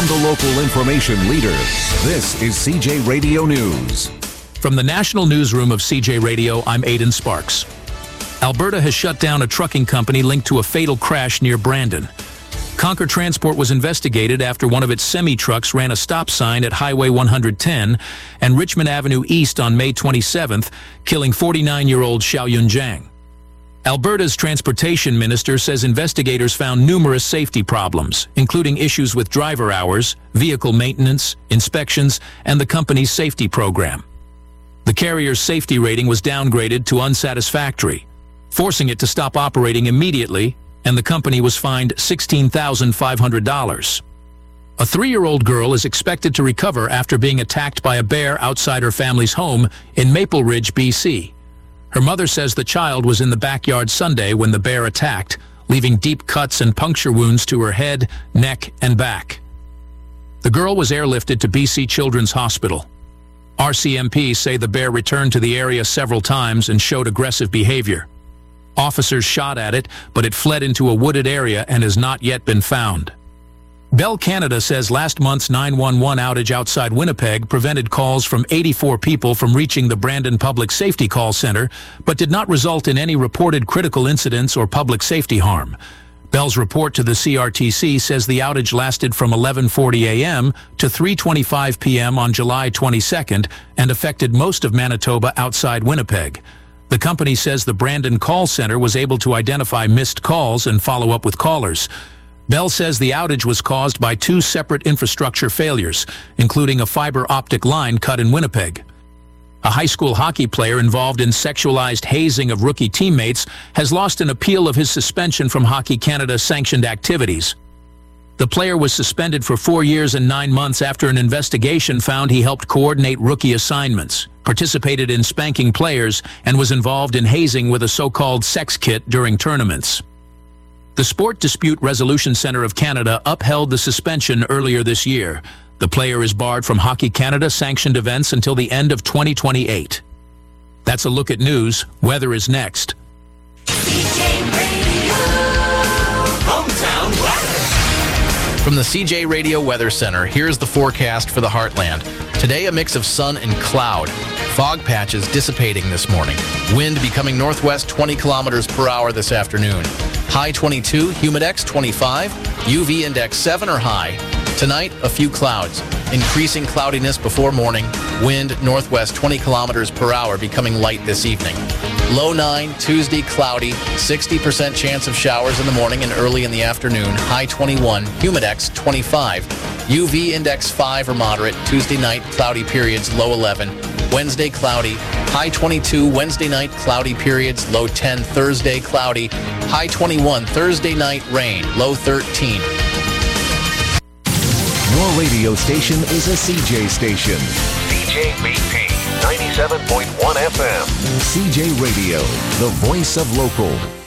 From the local information leader, this is CJ Radio News. From the national newsroom of CJ Radio, I'm Aidan Sparks. Alberta has shut down a trucking company linked to a fatal crash near Brandon. Concord Transport was investigated after one of its semi-trucks ran a stop sign at Highway 110 and Richmond Avenue East on May 27th, killing 49-year-old Xiaoyun Zhang. Alberta's transportation minister says investigators found numerous safety problems, including issues with driver hours, vehicle maintenance, inspections, and the company's safety program. The carrier's safety rating was downgraded to unsatisfactory, forcing it to stop operating immediately, and the company was fined $16,500. A 3-year-old girl is expected to recover after being attacked by a bear outside her family's home in Maple Ridge, BC. Her mother says the child was in the backyard Sunday when the bear attacked, leaving deep cuts and puncture wounds to her head, neck, and back. The girl was airlifted to BC Children's Hospital. RCMP say the bear returned to the area several times and showed aggressive behavior. Officers shot at it, but it fled into a wooded area and has not yet been found. Bell Canada says last month's 911 outage outside Winnipeg prevented calls from 84 people from reaching the Brandon Public Safety Call Center, but did not result in any reported critical incidents or public safety harm. Bell's report to the CRTC says the outage lasted from 11:40 a.m. to 3:25 p.m. on July 22nd and affected most of Manitoba outside Winnipeg. The company says the Brandon Call Center was able to identify missed calls and follow up with callers. Bell says the outage was caused by 2 separate infrastructure failures, including a fiber optic line cut in Winnipeg. A high school hockey player involved in sexualized hazing of rookie teammates has lost an appeal of his suspension from Hockey Canada's sanctioned activities. The player was suspended for 4 years and 9 months after an investigation found he helped coordinate rookie assignments, participated in spanking players, and was involved in hazing with a so-called sex kit during tournaments. The Sport Dispute Resolution Centre of Canada upheld the suspension earlier this year. The player is barred from Hockey Canada sanctioned events until the end of 2028. That's a look at news. Weather is next. CJ Radio, hometown weather. From the CJ Radio Weather Center, here's the forecast for the Heartland. Today, a mix of sun and cloud. Fog patches dissipating this morning. Wind becoming northwest 20 kilometers per hour this afternoon. High 22, humidex 25, UV index 7 or high. Tonight, a few clouds. Increasing cloudiness before morning. Wind northwest 20 kilometers per hour becoming light this evening. Low 9, Tuesday cloudy, 60% chance of showers in the morning and early in the afternoon. High 21, humidex 25. UV index 5 or moderate. Tuesday night, cloudy periods, low 11. Wednesday, cloudy. High 22, Wednesday night, cloudy periods, low 10. Thursday, cloudy. High 21, Thursday night, rain, low 13. Your radio station is a CJ station. CJBP 97.1 FM. CJ Radio, the voice of local.